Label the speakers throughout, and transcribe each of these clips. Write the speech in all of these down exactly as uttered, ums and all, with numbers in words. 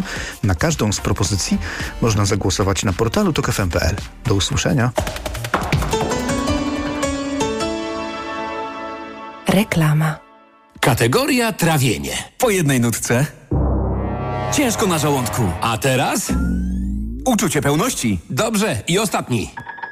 Speaker 1: F M. Na każdą z propozycji można zagłosować na portalu tok f m kropka p l. Do usłyszenia.
Speaker 2: Reklama.
Speaker 3: Kategoria trawienie.
Speaker 4: Po jednej nutce. Ciężko na żołądku.
Speaker 3: A teraz?
Speaker 4: Uczucie pełności.
Speaker 3: Dobrze. I ostatni.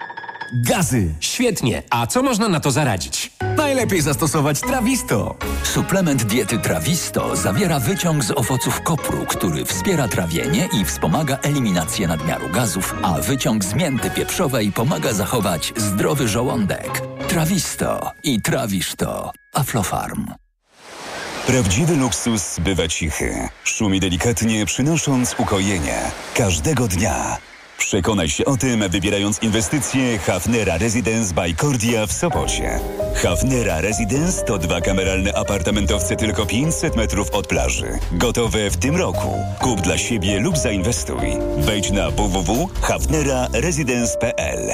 Speaker 4: Gazy.
Speaker 3: Świetnie. A co można na to zaradzić?
Speaker 4: Najlepiej zastosować Trawisto.
Speaker 5: Suplement diety Trawisto zawiera wyciąg z owoców kopru, który wspiera trawienie i wspomaga eliminację nadmiaru gazów, a wyciąg z mięty pieprzowej pomaga zachować zdrowy żołądek. Trawisto i trawisz to. Aflofarm.
Speaker 6: Prawdziwy luksus bywa cichy. Szumi delikatnie, przynosząc ukojenie. Każdego dnia. Przekonaj się o tym, wybierając inwestycje Hafnera Residence by Cordia w Sopocie. Hafnera Residence to dwa kameralne apartamentowce tylko pięćset metrów od plaży. Gotowe w tym roku. Kup dla siebie lub zainwestuj. Wejdź na w w w kropka hafnera residence kropka p l.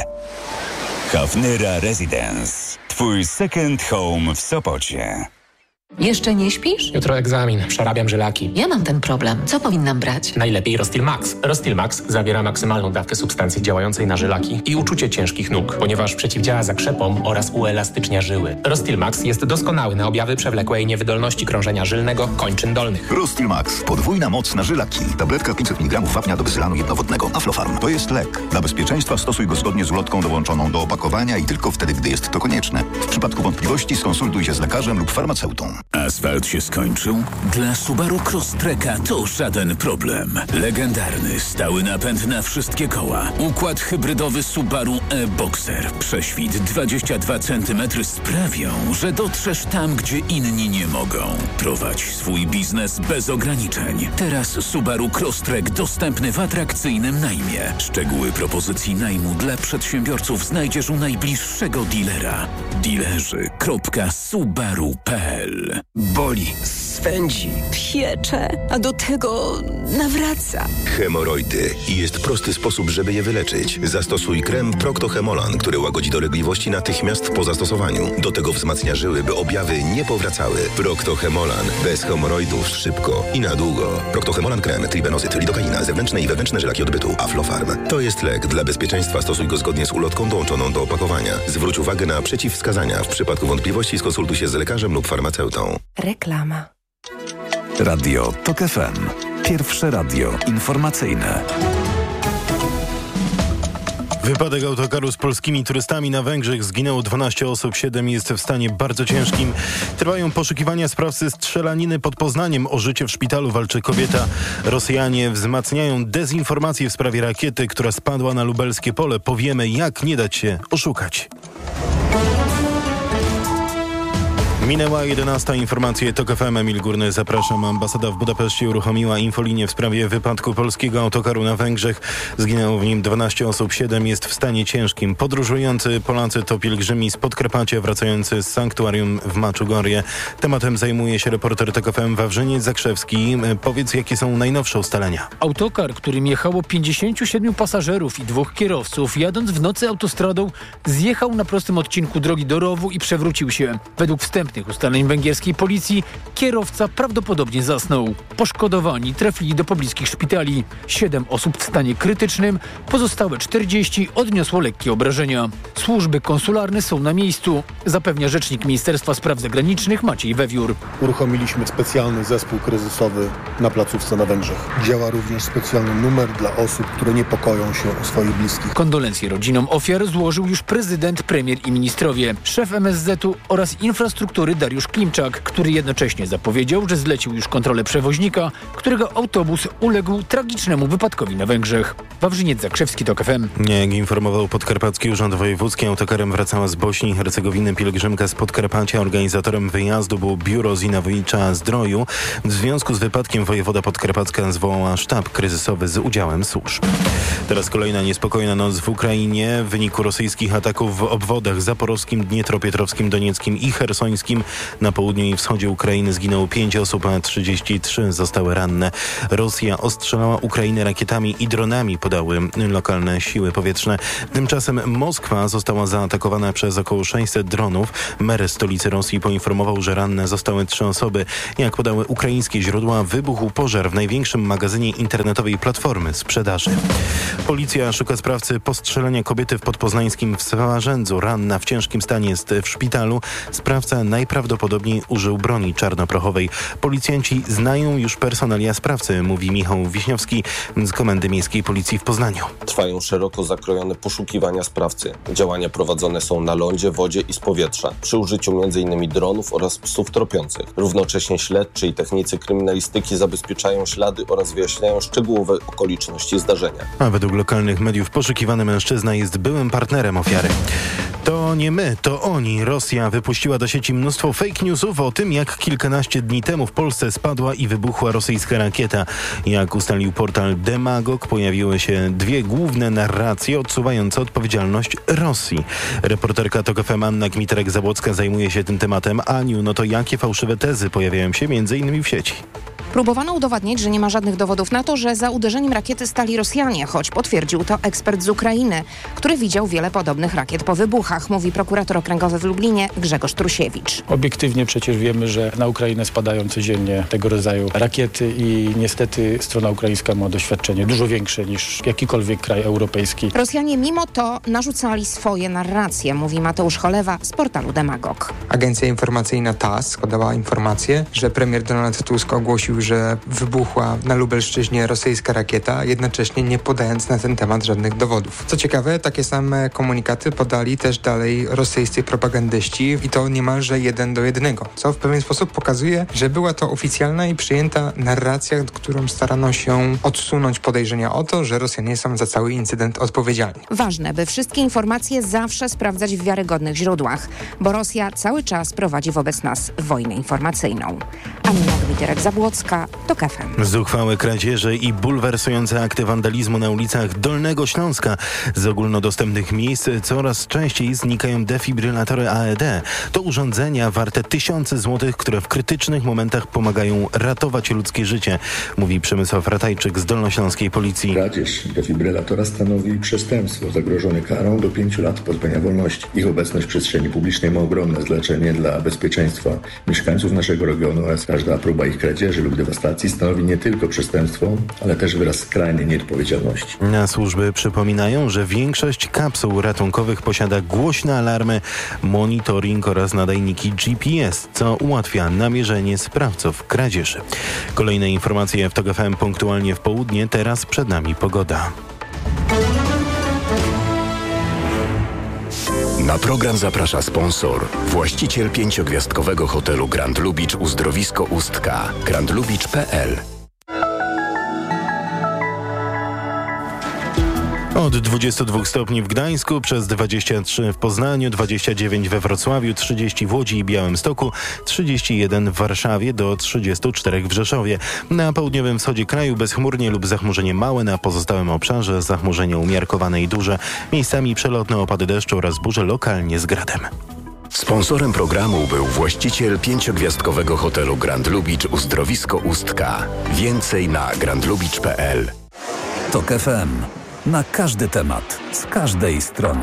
Speaker 6: Hafnera Residence. Twój second home w Sopocie.
Speaker 7: Jeszcze nie śpisz?
Speaker 8: Jutro egzamin, przerabiam żylaki.
Speaker 7: Ja mam ten problem. Co powinnam brać?
Speaker 8: Najlepiej Rostil Max. Rostil Max zawiera maksymalną dawkę substancji działającej na żylaki i uczucie ciężkich nóg, ponieważ przeciwdziała zakrzepom oraz uelastycznia żyły. Rostil Max jest doskonały na objawy przewlekłej niewydolności krążenia żylnego kończyn dolnych.
Speaker 9: Rostil Max. Podwójna moc na żylaki. Tabletka pięćset miligramów wapnia do wysylanu jednowodnego. Aflofarm. To jest lek. Dla bezpieczeństwa stosuj go zgodnie z ulotką dołączoną do opakowania i tylko wtedy, gdy jest to konieczne. W przypadku wątpliwości skonsultuj się z lekarzem lub farmaceutą.
Speaker 10: Asfalt się skończył? Dla Subaru Crosstreka to żaden problem. Legendarny, stały napęd na wszystkie koła. Układ hybrydowy Subaru e-Boxer. Prześwit dwadzieścia dwa centymetry sprawią, że dotrzesz tam, gdzie inni nie mogą. Prowadź swój biznes bez ograniczeń. Teraz Subaru Crosstrek dostępny w atrakcyjnym najmie. Szczegóły propozycji najmu dla przedsiębiorców znajdziesz u najbliższego dealera. Dealerzy kropka subaru kropka p l.
Speaker 11: Boli, swędzi, piecze, a do tego nawraca.
Speaker 12: Hemoroidy. I jest prosty sposób, żeby je wyleczyć. Zastosuj krem Procto-Hemolan, który łagodzi dolegliwości natychmiast po zastosowaniu. Do tego wzmacnia żyły, by objawy nie powracały. Procto-Hemolan. Bez hemoroidów szybko i na długo. Procto-Hemolan krem, tribenozyt, lidokaina, zewnętrzne i wewnętrzne żylaki odbytu. Aflofarm. To jest lek. Dla bezpieczeństwa stosuj go zgodnie z ulotką dołączoną do opakowania. Zwróć uwagę na przeciwwskazania. W przypadku wątpliwości skonsultuj się z lekarzem lub farmaceutą.
Speaker 2: Reklama.
Speaker 13: Radio TOK F M. Pierwsze radio informacyjne.
Speaker 14: Wypadek autokaru z polskimi turystami na Węgrzech. Zginęło dwanaście osób, siedem jest w stanie bardzo ciężkim. Trwają poszukiwania sprawcy strzelaniny pod Poznaniem. O życie w szpitalu walczy kobieta. Rosjanie wzmacniają dezinformację w sprawie rakiety, która spadła na lubelskie pole. Powiemy, jak nie dać się oszukać. Minęła jedenasta. Informacje TOK F M. Emil Górny, zapraszam. Ambasada w Budapeszcie uruchomiła infolinię w sprawie wypadku polskiego autokaru na Węgrzech. Zginęło w nim dwanaście osób, siedem jest w stanie ciężkim. Podróżujący Polacy to pielgrzymi z Podkarpacia wracający z sanktuarium w Maczugorje. Tematem zajmuje się reporter TOK F M Wawrzyniec Zakrzewski. Powiedz, jakie są najnowsze ustalenia.
Speaker 15: Autokar, którym jechało pięćdziesięciu siedmiu pasażerów i dwóch kierowców, jadąc w nocy autostradą, zjechał na prostym odcinku drogi do rowu i przewrócił się. Według wstępnych ustaleń węgierskiej policji kierowca prawdopodobnie zasnął. Poszkodowani trafili do pobliskich szpitali. Siedem osób w stanie krytycznym, pozostałe czterdzieści odniosło lekkie obrażenia. Służby konsularne są na miejscu, zapewnia rzecznik Ministerstwa Spraw Zagranicznych Maciej Wewiór.
Speaker 16: Uruchomiliśmy specjalny zespół kryzysowy na placówce na Węgrzech. Działa również specjalny numer dla osób, które niepokoją się o swoich bliskich.
Speaker 15: Kondolencje rodzinom ofiar złożył już prezydent, premier i ministrowie. Szef M S Z u oraz infrastruktury Dariusz Klimczak, który jednocześnie zapowiedział, że zlecił już kontrolę przewoźnika, którego autobus uległ tragicznemu wypadkowi na Węgrzech. Wawrzyniec Zakrzewski, TOK F M.
Speaker 14: Jak informował Podkarpacki Urząd Wojewódzki, autokarem wracała z Bośni i Hercegowiny pielgrzymka z Podkarpacia. Organizatorem wyjazdu było biuro Zinowicza-Zdroju. W związku z wypadkiem wojewoda podkarpacka zwołała sztab kryzysowy z udziałem służb. Teraz kolejna niespokojna noc w Ukrainie. W wyniku rosyjskich ataków w obwodach zaporowskim, dniepropietrowskim, donieckim i chersońskim Krymskim. Na południu i wschodzie Ukrainy zginęło pięć osób, a trzydzieści trzy zostały ranne. Rosja ostrzelała Ukrainę rakietami i dronami, podały lokalne siły powietrzne. Tymczasem Moskwa została zaatakowana przez około sześćset dronów. Mer stolicy Rosji poinformował, że ranne zostały trzy osoby. Jak podały ukraińskie źródła, wybuchł pożar w największym magazynie internetowej platformy sprzedaży. Policja szuka sprawcy postrzelenia kobiety w podpoznańskim Swarzędzu. Ranna w ciężkim stanie jest w szpitalu. Sprawca najprawdopodobniej użył broni czarnoprochowej. Policjanci znają już personalia sprawcy, mówi Michał Wiśniowski z Komendy Miejskiej Policji w Poznaniu.
Speaker 17: Trwają szeroko zakrojone poszukiwania sprawcy. Działania prowadzone są na lądzie, wodzie i z powietrza, przy użyciu m in dronów oraz psów tropiących. Równocześnie śledczy i technicy kryminalistyki zabezpieczają ślady oraz wyjaśniają szczegółowe okoliczności zdarzenia.
Speaker 14: A według lokalnych mediów poszukiwany mężczyzna jest byłym partnerem ofiary. To nie my, to oni. Rosja wypuściła do sieci mnóstwo fake newsów o tym, jak kilkanaście dni temu w Polsce spadła i wybuchła rosyjska rakieta. Jak ustalił portal Demagog, pojawiły się dwie główne narracje odsuwające odpowiedzialność Rosji. Reporterka TOK F M Anna Kmiterek-Zabłocka zajmuje się tym tematem. Aniu, no to jakie fałszywe tezy pojawiają się między innymi w sieci?
Speaker 18: Próbowano udowadniać, że nie ma żadnych dowodów na to, że za uderzeniem rakiety stali Rosjanie, choć potwierdził to ekspert z Ukrainy, który widział wiele podobnych rakiet po wybuchach, mówi prokurator okręgowy w Lublinie Grzegorz Trusiewicz.
Speaker 19: Obiektywnie przecież wiemy, że na Ukrainę spadają codziennie tego rodzaju rakiety i niestety strona ukraińska ma doświadczenie dużo większe niż jakikolwiek kraj europejski.
Speaker 18: Rosjanie mimo to narzucali swoje narracje, mówi Mateusz Cholewa z portalu Demagog.
Speaker 20: Agencja informacyjna T A S S podała informację, że premier Donald Tusk ogłosił, że wybuchła na Lubelszczyźnie rosyjska rakieta, jednocześnie nie podając na ten temat żadnych dowodów. Co ciekawe, takie same komunikaty podali też dalej rosyjscy propagandyści i to niemalże jeden do jednego, co w pewien sposób pokazuje, że była to oficjalna i przyjęta narracja, którą starano się odsunąć podejrzenia o to, że Rosjanie są za cały incydent odpowiedzialni.
Speaker 18: Ważne, by wszystkie informacje zawsze sprawdzać w wiarygodnych źródłach, bo Rosja cały czas prowadzi wobec nas wojnę informacyjną. Anna Kmiterek-Zabłocka, TOK F M.
Speaker 14: Zuchwałe kradzieże i bulwersujące akty wandalizmu na ulicach Dolnego Śląska. Z ogólnodostępnych miejsc coraz częściej znikają defibrylatory A E D. To urządzenia warte tysiące złotych, które w krytycznych momentach pomagają ratować ludzkie życie, mówi Przemysław Ratajczyk z dolnośląskiej policji.
Speaker 21: Kradzież defibrylatora stanowi przestępstwo zagrożone karą do pięciu lat pozbawienia wolności. Ich obecność w przestrzeni publicznej ma ogromne znaczenie dla bezpieczeństwa mieszkańców naszego regionu oraz każda próba ich kradzieży lub dewastacji stanowi nie tylko przestępstwo, ale też wyraz skrajnej nieodpowiedzialności.
Speaker 14: Na służby przypominają, że większość kapsuł ratunkowych posiada głośne alarmy, monitoring oraz nadajniki G P S, co ułatwia namierzenie sprawców kradzieży. Kolejne informacje w TOK F M punktualnie w południe. Teraz przed nami pogoda.
Speaker 22: Na program zaprasza sponsor, właściciel pięciogwiazdkowego hotelu Grand Lubicz Uzdrowisko Ustka, grand lubicz kropka p l.
Speaker 14: Od dwudziestu dwóch stopni w Gdańsku, przez dwadzieścia trzy w Poznaniu, dwadzieścia dziewięć we Wrocławiu, trzydzieści w Łodzi i Białymstoku, trzydzieści jeden w Warszawie, do trzydziestu czterech w Rzeszowie. Na południowym wschodzie kraju bezchmurnie lub zachmurzenie małe, na pozostałym obszarze zachmurzenie umiarkowane i duże, miejscami przelotne opady deszczu oraz burze lokalnie z gradem.
Speaker 22: Sponsorem programu był właściciel pięciogwiazdkowego hotelu Grand Lubicz Uzdrowisko Ustka. Więcej na grand lubicz kropka p l.
Speaker 13: TOK F M. Na każdy temat, z każdej strony.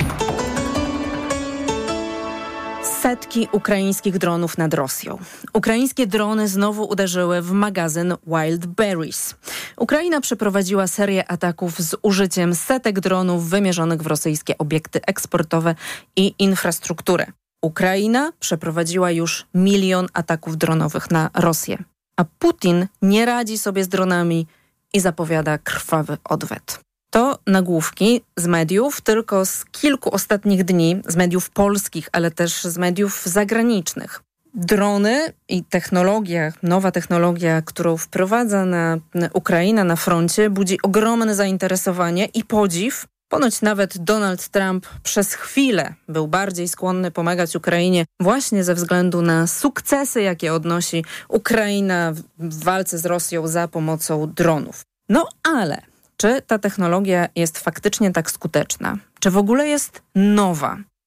Speaker 23: Setki ukraińskich dronów nad Rosją. Ukraińskie drony znowu uderzyły w magazyn Wild Berries. Ukraina przeprowadziła serię ataków z użyciem setek dronów wymierzonych w rosyjskie obiekty eksportowe i infrastrukturę. Ukraina przeprowadziła już milion ataków dronowych na Rosję. A Putin nie radzi sobie z dronami i zapowiada krwawy odwet. To nagłówki z mediów, tylko z kilku ostatnich dni, z mediów polskich, ale też z mediów zagranicznych. Drony i technologia, nowa technologia, którą wprowadza na Ukraina na froncie, budzi ogromne zainteresowanie i podziw. Ponoć nawet Donald Trump przez chwilę był bardziej skłonny pomagać Ukrainie właśnie ze względu na sukcesy, jakie odnosi Ukraina w walce z Rosją za pomocą dronów. No ale czy ta technologia jest faktycznie tak skuteczna? Czy w ogóle jest nowa?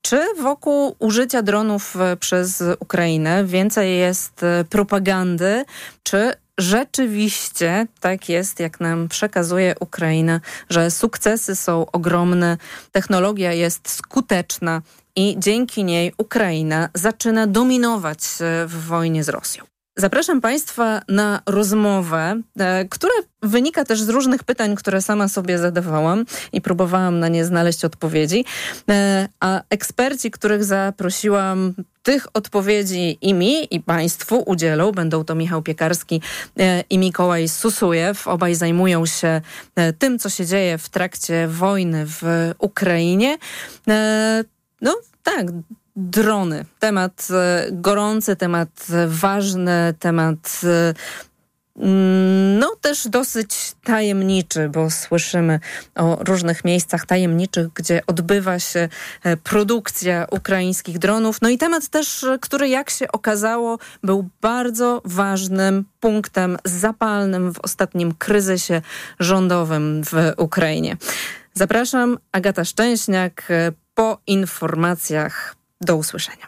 Speaker 23: Czy wokół użycia dronów przez Ukrainę więcej jest propagandy, czy rzeczywiście tak jest, jak nam przekazuje Ukraina, że sukcesy są ogromne, technologia jest skuteczna i dzięki niej Ukraina zaczyna dominować w wojnie z Rosją? Zapraszam Państwa na rozmowę, e, która wynika też z różnych pytań, które sama sobie zadawałam i próbowałam na nie znaleźć odpowiedzi. E, a eksperci, których zaprosiłam, tych odpowiedzi i mi, i Państwu udzielą. Będą to Michał Piekarski e, i Mikołaj Susujew. Obaj zajmują się e, tym, co się dzieje w trakcie wojny w Ukrainie. E, no tak, drony. Temat e, gorący, temat e, ważny, temat e, no też dosyć tajemniczy, bo słyszymy o różnych miejscach tajemniczych, gdzie odbywa się e, produkcja ukraińskich dronów. No i temat też, który jak się okazało, był bardzo ważnym punktem zapalnym w ostatnim kryzysie rządowym w Ukrainie. Zapraszam, Agata Szczęśniak, e, po informacjach. Do usłyszenia.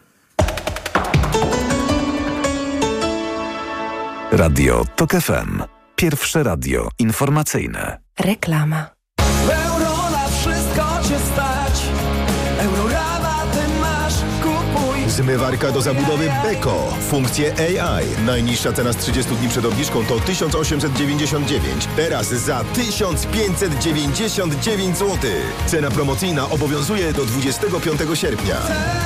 Speaker 13: Radio TOK F M. Pierwsze radio informacyjne.
Speaker 2: Reklama.
Speaker 1: Euro na wszystko cię stać. Eurorabaty masz, kupuj.
Speaker 3: Zmywarka do zabudowy Beko. Funkcje A I. Najniższa cena z trzydziestu dni przed obniżką to tysiąc osiemset dziewięćdziesiąt dziewięć. Teraz za tysiąc pięćset dziewięćdziesiąt dziewięć złotych. Cena promocyjna obowiązuje do dwudziestego piątego sierpnia.